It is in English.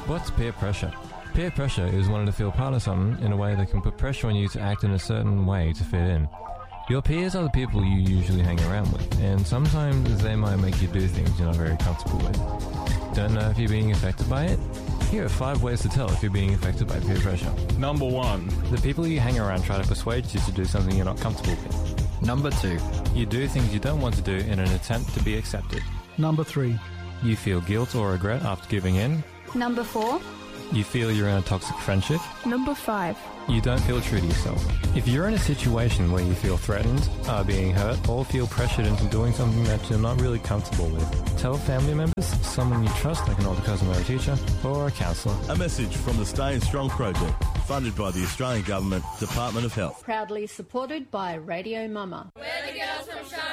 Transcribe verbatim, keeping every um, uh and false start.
What's peer pressure? Peer pressure is wanting to feel part of something in a way that can put pressure on you to act in a certain way to fit in. Your peers are the people you usually hang around with, and sometimes they might make you do things you're not very comfortable with. Don't know if you're being affected by it? Here are five ways to tell if you're being affected by peer pressure. Number one. The people you hang around try to persuade you to do something you're not comfortable with. Number two. You do things you don't want to do in an attempt to be accepted. Number three. You feel guilt or regret after giving in. Number four. You feel you're in a toxic friendship. Number five. You don't feel true to yourself. If you're in a situation where you feel threatened, are being hurt, or feel pressured into doing something that you're not really comfortable with, tell family members, someone you trust like an older cousin or a teacher, or a counsellor. A message from the Staying Strong project, funded by the Australian Government, Department of Health. Proudly supported by Radio Mama. We're the girls from Sharp.